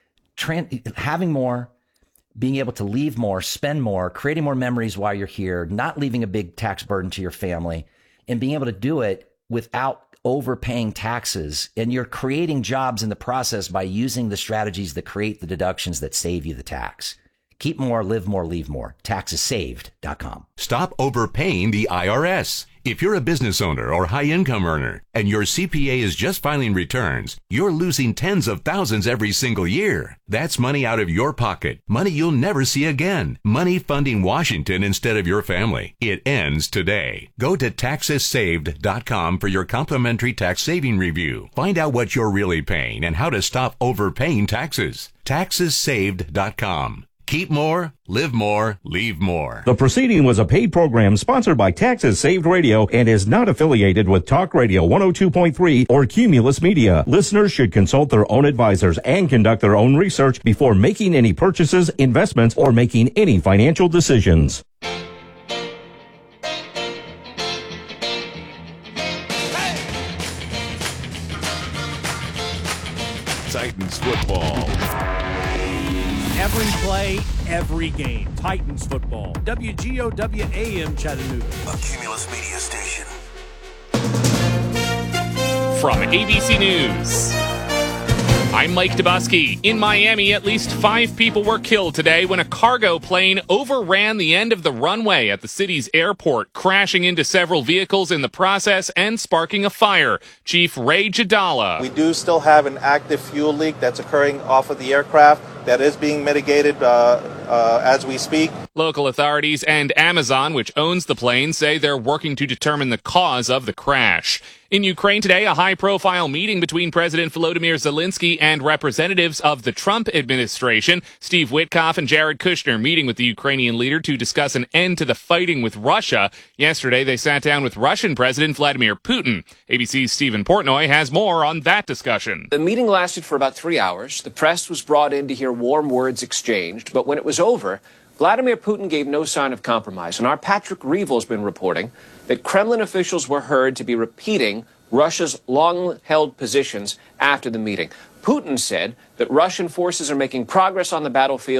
tran- having more, being able to leave more, spend more, creating more memories while you're here, not leaving a big tax burden to your family, and being able to do it without overpaying taxes. And you're creating jobs in the process by using the strategies that create the deductions that save you the tax. Keep more, live more, leave more. taxes saved dot com. Stop overpaying the I R S. If you're a business owner or high-income earner and your C P A is just filing returns, you're losing tens of thousands every single year. That's money out of your pocket, money you'll never see again, money funding Washington instead of your family. It ends today. Go to taxes saved dot com for your complimentary tax saving review. Find out what you're really paying and how to stop overpaying taxes. taxes saved dot com. Keep more, live more, leave more. The proceeding was a paid program sponsored by Taxes Saved Radio and is not affiliated with Talk Radio one oh two point three or Cumulus Media. Listeners should consult their own advisors and conduct their own research before making any purchases, investments, or making any financial decisions. Titans football. Every play, every game. Titans football. W G O W A M Chattanooga. A Cumulus Media station. From A B C News, I'm Mike Dubusky. In Miami, at least five people were killed today when a cargo plane overran the end of the runway at the city's airport, crashing into several vehicles in the process and sparking a fire. Chief Ray Jadala. We do still have an active fuel leak that's occurring off of the aircraft that is being mitigated uh, uh, as we speak. Local authorities and Amazon, which owns the plane, say they're working to determine the cause of the crash. In Ukraine today, a high-profile meeting between President Volodymyr Zelensky and representatives of the Trump administration. Steve Witkoff and Jared Kushner meeting with the Ukrainian leader to discuss an end to the fighting with Russia. Yesterday, they sat down with Russian President Vladimir Putin. A B C's Stephen Portnoy has more on that discussion. The meeting lasted for about three hours. The press was brought in to hear warm words exchanged, but when it was over, Vladimir Putin gave no sign of compromise, and our Patrick Reevell has been reporting that Kremlin officials were heard to be repeating Russia's long-held positions after the meeting. Putin said that Russian forces are making progress on the battlefield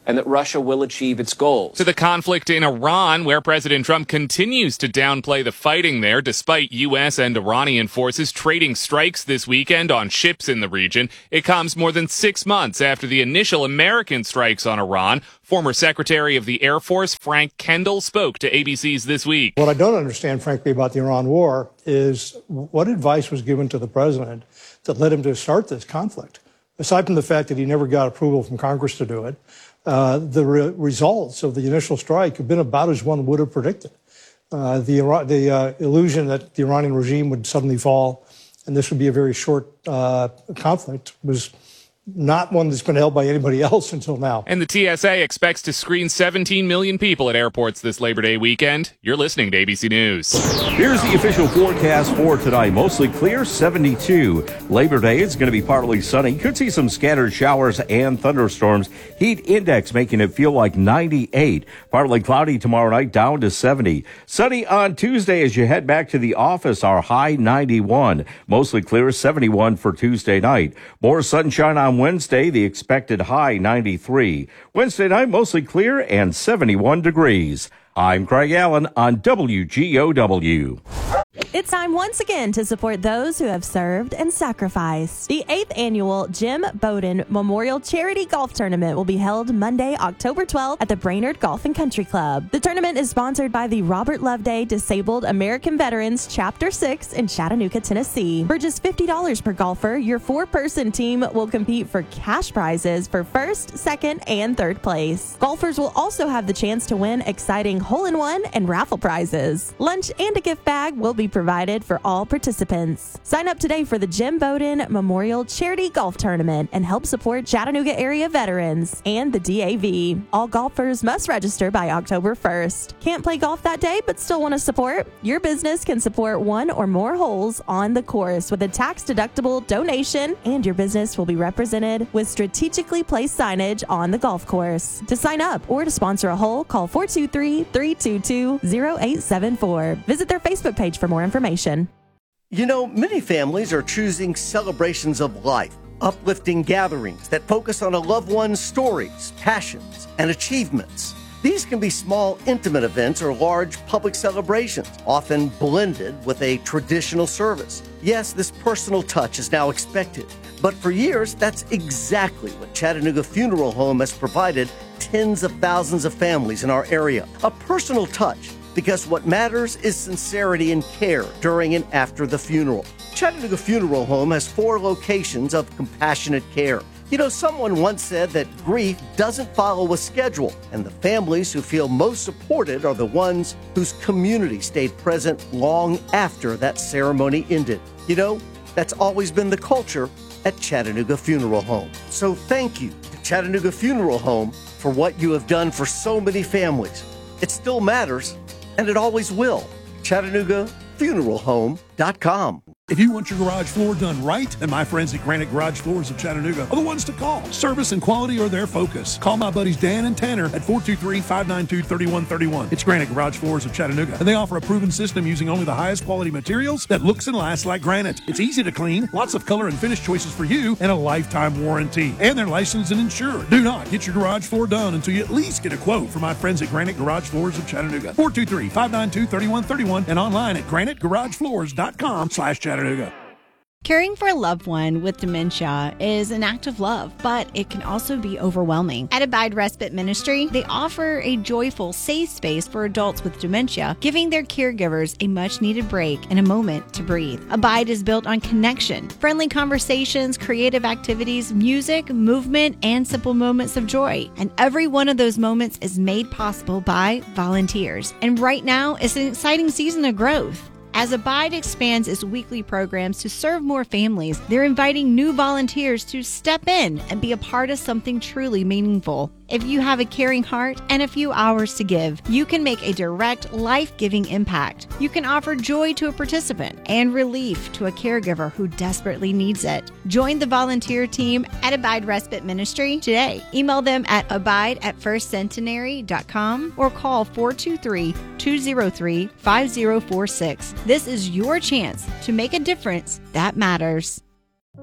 and that Russia will achieve its goals. To the conflict in Iran, where President Trump continues to downplay the fighting there, despite U S and Iranian forces trading strikes this weekend on ships in the region. It comes more than six months after the initial American strikes on Iran. Former Secretary of the Air Force Frank Kendall spoke to A B C's This Week. What I don't understand, frankly, about the Iran war is what advice was given to the president that led him to start this conflict. Aside from the fact that he never got approval from Congress to do it, uh, the re- results of the initial strike have been about as one would have predicted. Uh, the the uh, illusion that the Iranian regime would suddenly fall and this would be a very short uh, conflict was not one that's been held by anybody else until now. And the T S A expects to screen seventeen million people at airports this Labor Day weekend. You're listening to A B C News. Here's the official forecast for tonight. Mostly clear, seventy-two. Labor Day, it's going to be partly sunny. Could see some scattered showers and thunderstorms. Heat index making it feel like ninety-eight. Partly cloudy tomorrow night, down to seventy. Sunny on Tuesday as you head back to the office. Our high, ninety-one. Mostly clear, seventy-one for Tuesday night. More sunshine on Wednesday, the expected high ninety-three. Wednesday night, mostly clear and seventy-one degrees. I'm Craig Allen on W G O W. It's time once again to support those who have served and sacrificed. The eighth annual Jim Bowden Memorial Charity Golf Tournament will be held Monday, October twelfth at the Brainerd Golf and Country Club. The tournament is sponsored by the Robert Loveday Disabled American Veterans Chapter six in Chattanooga, Tennessee. For just fifty dollars per golfer, your four-person team will compete for cash prizes for first, second, and third place. Golfers will also have the chance to win exciting hole-in-one and raffle prizes. Lunch and a gift bag will be provided for all participants. Sign up today for the Jim Bowden Memorial Charity Golf Tournament and help support Chattanooga area veterans and the D A V. All golfers must register by October first. Can't play golf that day but still want to support? Your business can support one or more holes on the course with a tax-deductible donation, and your business will be represented with strategically placed signage on the golf course. To sign up or to sponsor a hole, call four two three, three two two, zero eight seven four. Visit their Facebook page for more information. You know, many families are choosing celebrations of life, uplifting gatherings that focus on a loved one's stories, passions, and achievements. These can be small, intimate events or large public celebrations, often blended with a traditional service. Yes, this personal touch is now expected, but for years, that's exactly what Chattanooga Funeral Home has provided tens of thousands of families in our area. A personal touch, because what matters is sincerity and care during and after the funeral. Chattanooga Funeral Home has four locations of compassionate care. You know, someone once said that grief doesn't follow a schedule, and the families who feel most supported are the ones whose community stayed present long after that ceremony ended. You know, that's always been the culture at Chattanooga Funeral Home. So thank you to Chattanooga Funeral Home for what you have done for so many families. It still matters, and it always will. Chattanooga Funeral Home dot com. If you want your garage floor done right, then my friends at Granite Garage Floors of Chattanooga are the ones to call. Service and quality are their focus. Call my buddies Dan and Tanner at four two three, five nine two, three one three one. It's Granite Garage Floors of Chattanooga, and they offer a proven system using only the highest quality materials that looks and lasts like granite. It's easy to clean, lots of color and finish choices for you, and a lifetime warranty. And they're licensed and insured. Do not get your garage floor done until you at least get a quote from my friends at Granite Garage Floors of Chattanooga. four two three, five nine two, three one three one and online at granite garage floors dot com slash Chattanooga. Caring for a loved one with dementia is an act of love, but it can also be overwhelming. At Abide Respite Ministry, they offer a joyful, safe space for adults with dementia, giving their caregivers a much-needed break and a moment to breathe. Abide is built on connection, friendly conversations, creative activities, music, movement, and simple moments of joy. And every one of those moments is made possible by volunteers. And right now, it's an exciting season of growth. As Abide expands its weekly programs to serve more families, they're inviting new volunteers to step in and be a part of something truly meaningful. If you have a caring heart and a few hours to give, you can make a direct, life-giving impact. You can offer joy to a participant and relief to a caregiver who desperately needs it. Join the volunteer team at Abide Respite Ministry today. Email them at abide at first centenary dot com or call four two three, two zero three, five zero four six. This is your chance to make a difference that matters.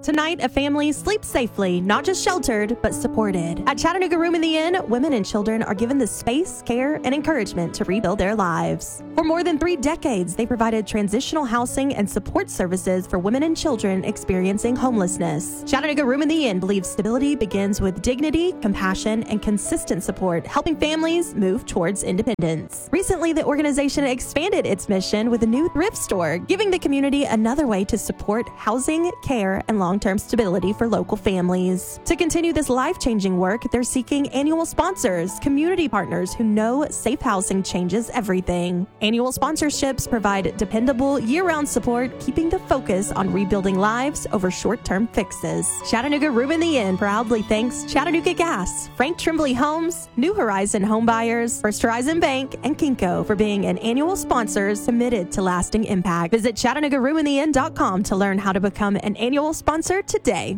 Tonight, a family sleeps safely, not just sheltered, but supported. At Chattanooga Room in the Inn, women and children are given the space, care, and encouragement to rebuild their lives. For more than three decades, they provided transitional housing and support services for women and children experiencing homelessness. Chattanooga Room in the Inn believes stability begins with dignity, compassion, and consistent support, helping families move towards independence. Recently, the organization expanded its mission with a new thrift store, giving the community another way to support housing, care, and long-term stability for local families. To continue this life-changing work, they're seeking annual sponsors, community partners who know safe housing changes everything. Annual sponsorships provide dependable year-round support, keeping the focus on rebuilding lives over short-term fixes. Chattanooga Room in the Inn proudly thanks Chattanooga Gas, Frank Tremblay Homes, New Horizon Home Buyers, First Horizon Bank, and Kinko for being an annual sponsors committed to lasting impact. Visit Chattanooga Room in the Inn dot com to learn how to become an annual sponsor today.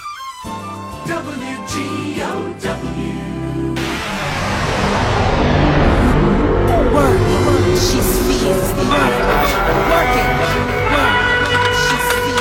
W G O W. Work, work, she feels the work. Working, work, she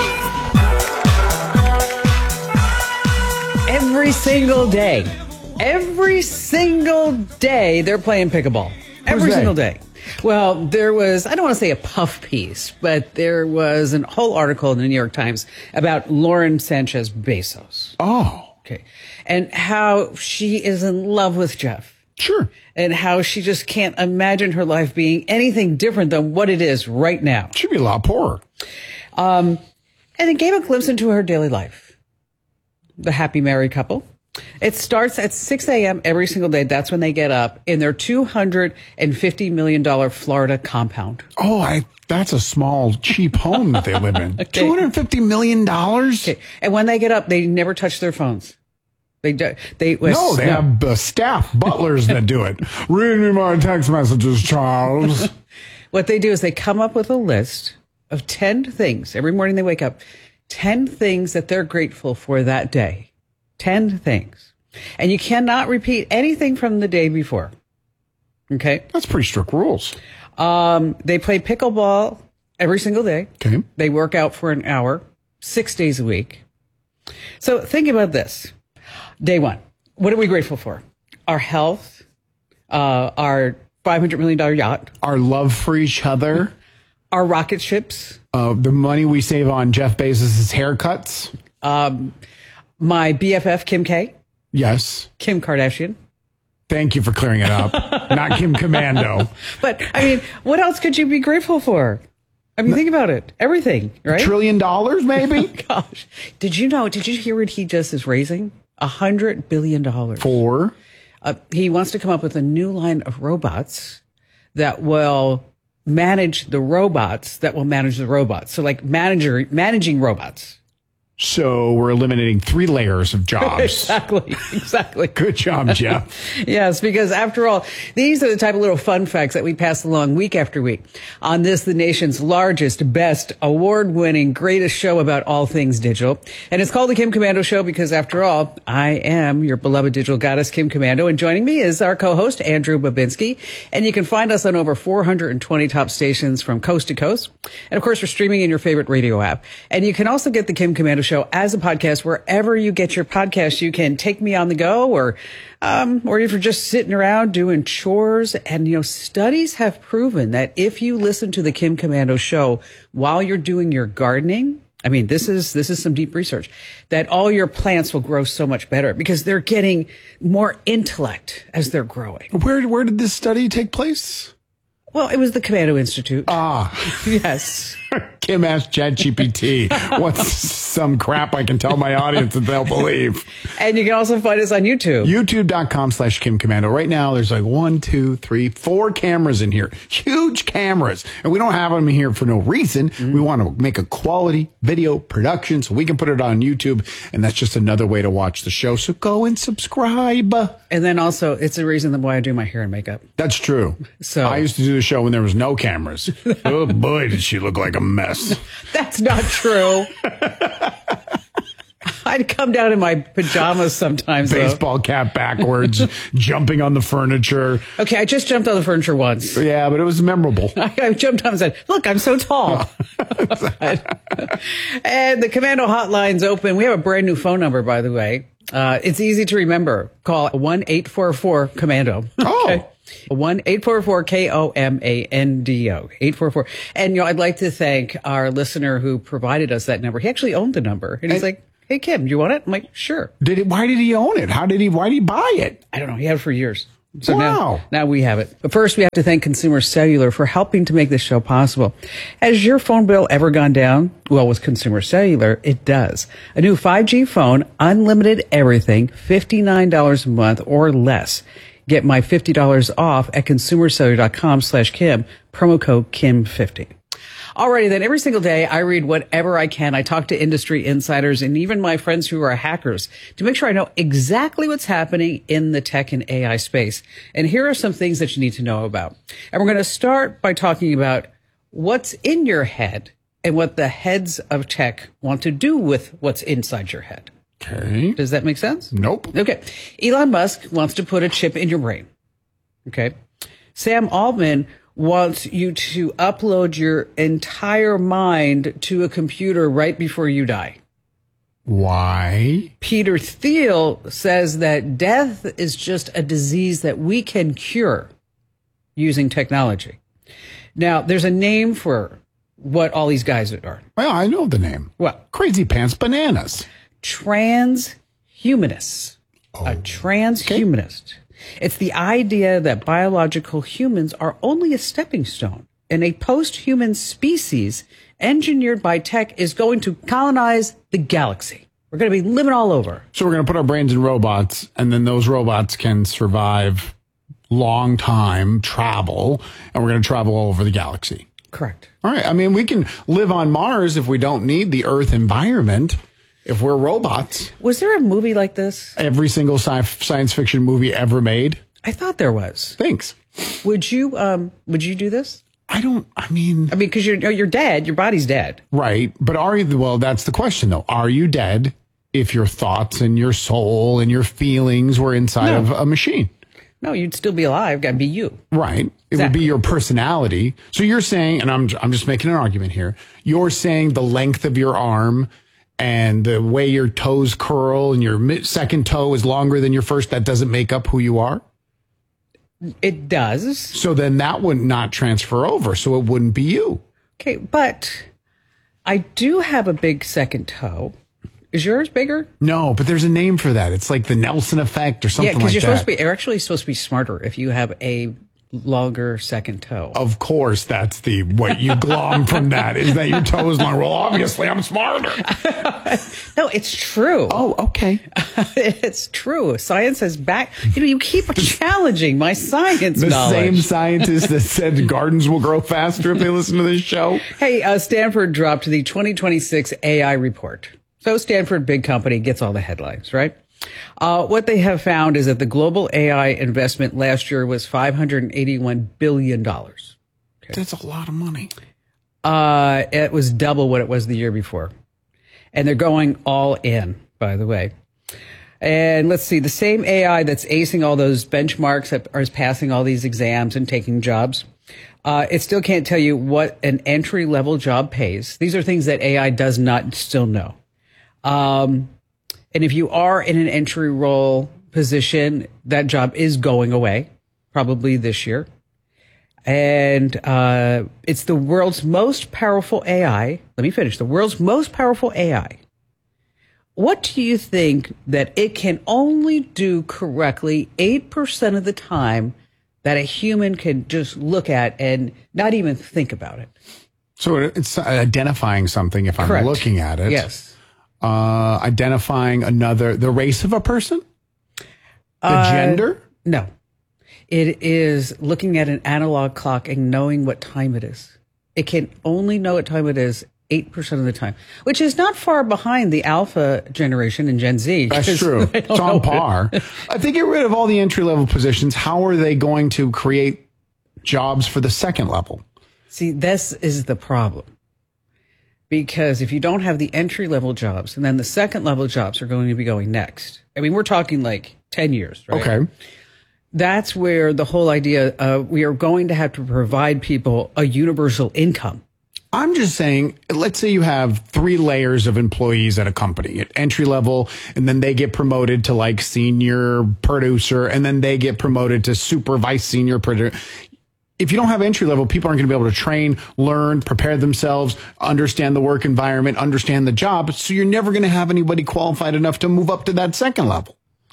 feels. Every single day, every single day, they're playing pickleball. Every single day. Well, there was, I don't want to say a puff piece, but there was a whole article in the New York Times about Lauren Sanchez Bezos. Oh. Okay. And how she is in love with Jeff. Sure. And how she just can't imagine her life being anything different than what it is right now. She'd be a lot poorer. Um, and it gave a glimpse into her daily life. The happy married couple. It starts at six a.m. every single day. That's when they get up in their two hundred fifty million dollars Florida compound. Oh, I, that's a small, cheap home that they live in. Okay. two hundred fifty million dollars? Okay. And when they get up, they never touch their phones. They do, they No, they no. have uh, staff, butlers that do it. Read me my text messages, Charles. What they do is they come up with a list of ten things. Every morning they wake up, ten things that they're grateful for that day. ten things. And you cannot repeat anything from the day before. Okay? That's pretty strict rules. Um, they play pickleball every single day. Okay. They work out for an hour, six days a week. So think about this. Day one. What are we grateful for? Our health, uh, our five hundred million dollars yacht. Our love for each other. Our rocket ships. Uh, the money we save on Jeff Bezos' haircuts. Um, my B F F, Kim K. Yes. Kim Kardashian. Thank you for clearing it up. Not Kim Commando. But, I mean, what else could you be grateful for? I mean, think about it. Everything, right? A trillion dollars, maybe? Oh, gosh. Did you know, did you hear what he just is raising? A hundred billion dollars. For? Uh, he wants to come up with a new line of robots that will manage the robots that will manage the robots. So like manager, managing robots. So we're eliminating three layers of jobs. Exactly. Exactly. Good job, Jeff. Yes, because after all, these are the type of little fun facts that we pass along week after week on this, the nation's largest, best, award-winning, greatest show about all things digital. And it's called the Kim Commando Show because after all, I am your beloved digital goddess, Kim Commando. And joining me is our co-host, Andrew Babinski. And you can find us on over four hundred twenty top stations from coast to coast. And of course, we're streaming in your favorite radio app. And you can also get the Kim Commando Show as a podcast wherever you get your podcast. You can take me on the go, or um or if you're just sitting around doing chores. And you know, studies have proven that if you listen to the Kim Commando Show while you're doing your gardening, I mean, this is this is some deep research, that all your plants will grow so much better because they're getting more intellect as they're growing. Where where did this study take place? Well, it was the Commando Institute. Ah. Yes. Kim asked ChatGPT, what's some crap I can tell my audience that they'll believe? And you can also find us on YouTube. YouTube.com slash Kim Commando. Right now, there's like one, two, three, four cameras in here. Huge cameras. And we don't have them here for no reason. Mm. We want to make a quality video production so we can put it on YouTube. And that's just another way to watch the show. So go and subscribe. And then also, it's the reason why I do my hair and makeup. That's true. So I used to do the show when there was no cameras. Oh, boy, did she look like a mess. That's not true. I'd come down in my pajamas sometimes. Baseball though. cap backwards, jumping on the furniture. Okay, I just jumped on the furniture once. Yeah, but it was memorable. I, I jumped on and said, look, I'm so tall. And the Commando hotline's open. We have a brand new phone number, by the way. Uh, it's easy to remember. Call one eight four four Commando. Oh. Okay. one eight four four K O M A N D O. eight four four. And, you know, I'd like to thank our listener who provided us that number. He actually owned the number. And he's like, hey, Kim, you want it? I'm like, sure. Did it? Why did he own it? How did he, why did he buy it? I don't know. He had it for years. So wow. now, now we have it. But first, we have to thank Consumer Cellular for helping to make this show possible. Has your phone bill ever gone down? Well, with Consumer Cellular, it does. A new five G phone, unlimited everything, fifty-nine dollars a month or less. Get my fifty dollars off at consumercellular.com slash Kim, promo code Kim fifty. Alrighty then, every single day I read whatever I can. I talk to industry insiders and even my friends who are hackers to make sure I know exactly what's happening in the tech and A I space. And here are some things that you need to know about. And we're going to start by talking about what's in your head and what the heads of tech want to do with what's inside your head. Okay. Does that make sense? Nope. Okay. Elon Musk wants to put a chip in your brain. Okay. Sam Altman wants you to upload your entire mind to a computer right before you die. Why? Peter Thiel says that death is just a disease that we can cure using technology. Now, there's a name for what all these guys are. Well, I know the name. What? Crazy Pants Bananas. Transhumanists. Oh. A transhumanist. Okay. It's the idea that biological humans are only a stepping stone, and a post-human species engineered by tech is going to colonize the galaxy. We're going to be living all over. So we're going to put our brains in robots, and then those robots can survive long time travel, and we're going to travel all over the galaxy. Correct. All right. I mean, we can live on Mars if we don't need the Earth environment. If we're robots. Was there a movie like this? Every single sci- science fiction movie ever made. I thought there was. Thanks. Would you um would you do this? I don't, I mean. I mean, because you're, you're dead. Your body's dead. Right. But are you, well, that's the question though. Are you dead if your thoughts and your soul and your feelings were inside No. of a machine? No, you'd still be alive. Gotta be you. Right. It Exactly. would be your personality. So you're saying, and I'm, I'm just making an argument here. You're saying the length of your arm and the way your toes curl and your mid- second toe is longer than your first, that doesn't make up who you are? It does. So then that would not transfer over. So it wouldn't be you. Okay, but I do have a big second toe. Is yours bigger? No, but there's a name for that. It's like the Nelson effect or something yeah, like because you're that. supposed to be. You're actually supposed to be smarter if you have a longer second toe. Of course, that's the what you glom from that is that your toe is longer. Well, obviously, I'm smarter. No, it's true. Oh, okay. It's true. Science has back. You know, you keep challenging my science The knowledge. same scientist that said gardens will grow faster if they listen to this show. Hey, uh, Stanford dropped the twenty twenty-six A I report. So Stanford, big company, gets all the headlines, right? Uh, what they have found is that the global A I investment last year was five hundred eighty-one billion dollars. Okay. That's a lot of money. Uh, it was double what it was the year before. And they're going all in, by the way. And let's see, the same A I that's acing all those benchmarks, that is passing all these exams and taking jobs, uh, it still can't tell you what an entry-level job pays. These are things that A I does not still know. Um, and if you are in an entry role position, that job is going away, probably this year. And uh, it's the world's most powerful A I. Let me finish. The world's most powerful A I. What do you think that it can only do correctly eight percent of the time that a human can just look at and not even think about it? So it's identifying something if I'm Correct. looking at it. Yes. Uh, identifying another, the race of a person? The Uh, gender? No. It is looking at an analog clock and knowing what time it is. It can only know what time it is eight percent of the time, which is not far behind the alpha generation and Gen Z. That's true. It's on par. If they get rid of all the entry-level positions, how are they going to create jobs for the second level? See, this is the problem. Because if you don't have the entry level jobs, and then the second level jobs are going to be going next. I mean, we're talking like ten years, right? Okay. That's where the whole idea of we are going to have to provide people a universal income. I'm just saying, let's say you have three layers of employees at a company at entry level, and then they get promoted to like senior producer, and then they get promoted to super vice senior producer. If you don't have entry level, people aren't going to be able to train, learn, prepare themselves, understand the work environment, understand the job. So you're never going to have anybody qualified enough to move up to that second level.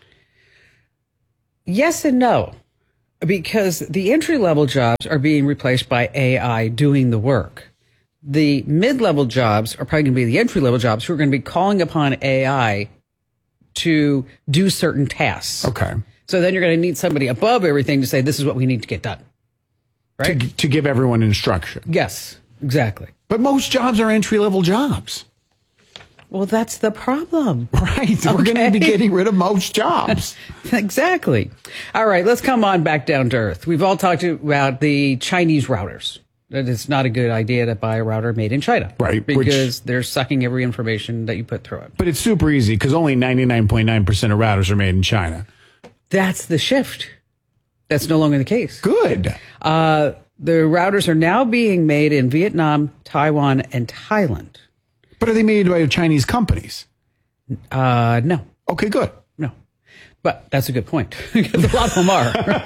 Yes and no, because the entry level jobs are being replaced by A I doing the work. The mid level jobs are probably going to be the entry level jobs who are going to be calling upon A I to do certain tasks. Okay. So then you're going to need somebody above everything to say, this is what we need to get done. Right? To, to give everyone instruction. Yes, exactly. But most jobs are entry level jobs. Well, that's the problem. Right. Okay. We're going to be getting rid of most jobs. Exactly. All right. Let's come on back down to earth. We've all talked about the Chinese routers. That it's not a good idea to buy a router made in China. Right. Because which, they're sucking every information that you put through it. But it's super easy because only ninety-nine point nine percent of routers are made in China. That's the shift. That's no longer the case. Good. Uh, the routers are now being made in Vietnam, Taiwan, and Thailand. But are they made by Chinese companies? Uh, no. Okay, good. No. But that's a good point. Because a lot of them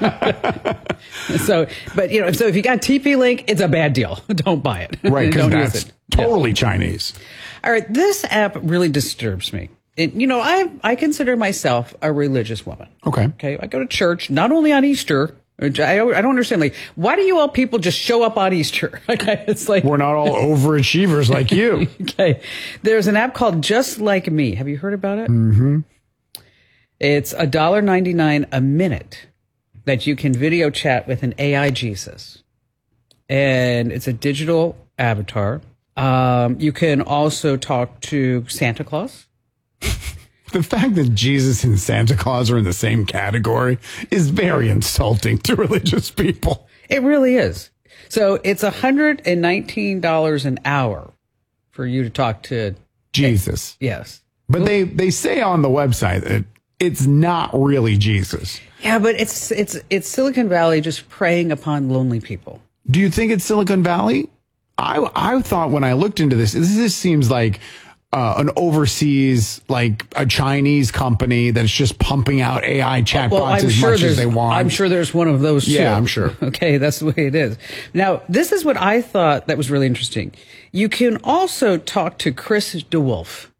are. so, but you know, so if you got T P-Link, it's a bad deal. Don't buy it. Right, because Don't that's use it. totally yeah. Chinese. All right, this app really disturbs me. It, you know, I I consider myself a religious woman. Okay. Okay, I go to church not only on Easter. Which I I don't understand. Like, why do you all people just show up on Easter? Okay, it's like we're not all overachievers like you. Okay, there's an app called Just Like Me. Have you heard about it? Mm-hmm. It's a dollar ninety nine a minute that you can video chat with an A I Jesus, and it's a digital avatar. Um, you can also talk to Santa Claus. The fact that Jesus and Santa Claus are in the same category is very insulting to religious people. It really is. So it's one hundred nineteen dollars an hour for you to talk to Jesus. Yes. But they, they say on the website that it's not really Jesus. Yeah, but it's it's it's Silicon Valley just preying upon lonely people. Do you think it's Silicon Valley? I I thought when I looked into this, this, this seems like uh, an overseas, like a Chinese company that's just pumping out A I chatbots well, I'm as sure much as they want. I'm sure there's one of those too. Yeah, I'm sure. Okay, that's the way it is. Now, this is what I thought that was really interesting. You can also talk to Chris DeWolf.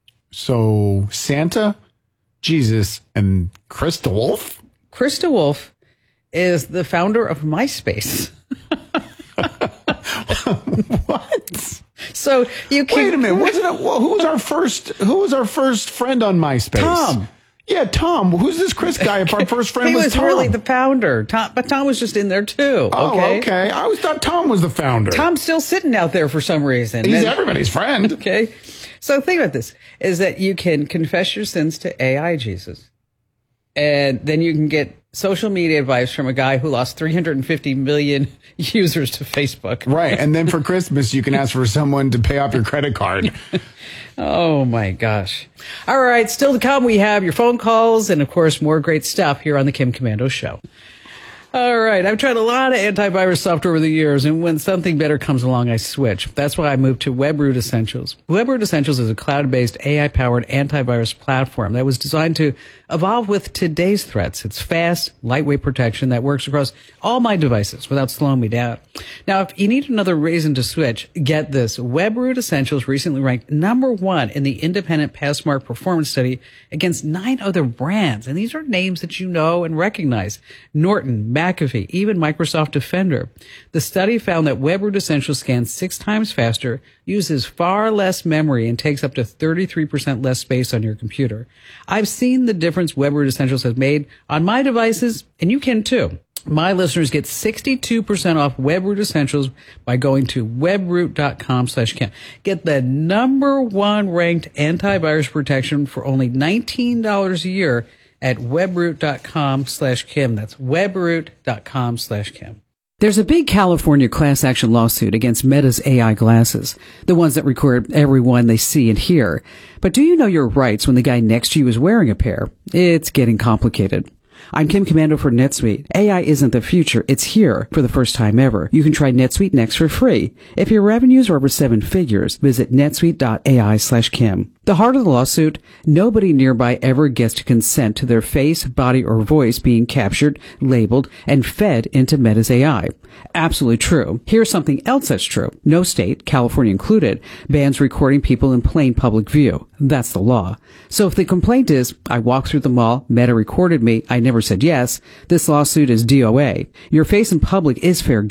So Santa, Jesus, and Chris DeWolf? Chris DeWolf is the founder of MySpace. What? So you can wait a minute. Wasn't it, well, who was our first? Who was our first friend on MySpace? Tom. Yeah, Tom. Who's this Chris guy? If our first friend he was, was Tom. really the founder. Tom, but Tom was just in there too. Oh, okay. okay. I always thought Tom was the founder. Tom's still sitting out there for some reason. He's and, everybody's friend. Okay. So think about this: is that you can confess your sins to A I Jesus, and then you can get social media advice from a guy who lost three hundred fifty million users to Facebook. Right. And then for Christmas, you can ask for someone to pay off your credit card. Oh, my gosh. All right. Still to come, we have your phone calls and, of course, more great stuff here on the Kim Komando Show. All right. I've tried a lot of antivirus software over the years, and when something better comes along, I switch. That's why I moved to WebRoot Essentials. WebRoot Essentials is a cloud-based A I-powered antivirus platform that was designed to evolve with today's threats. It's fast, lightweight protection that works across all my devices without slowing me down. Now, if you need another reason to switch, get this. WebRoot Essentials recently ranked number one in the independent Passmark performance study against nine other brands. And these are names that you know and recognize. Norton, McAfee, even Microsoft Defender. The study found that WebRoot Essentials scans six times faster, uses far less memory, and takes up to thirty-three percent less space on your computer. I've seen the difference WebRoot Essentials has made on my devices, and you can too. My listeners get sixty-two percent off WebRoot Essentials by going to webroot.com slash Kim. Get the number one ranked antivirus protection for only nineteen dollars a year at webroot.com slash Kim. That's webroot.com slash Kim. There's a big California class action lawsuit against Meta's A I glasses, the ones that record everyone they see and hear. But do you know your rights when the guy next to you is wearing a pair? It's getting complicated. I'm Kim Komando for NetSuite. A I isn't the future. It's here for the first time ever. You can try NetSuite Next for free. If your revenues are over seven figures, visit netsuite.ai slash Kim. The heart of the lawsuit, nobody nearby ever gets to consent to their face, body, or voice being captured, labeled, and fed into Meta's A I. Absolutely true. Here's something else that's true. No state, California included, bans recording people in plain public view. That's the law. So if the complaint is, I walked through the mall, Meta recorded me, I never said yes, this lawsuit is D O A. Your face in public is fair game.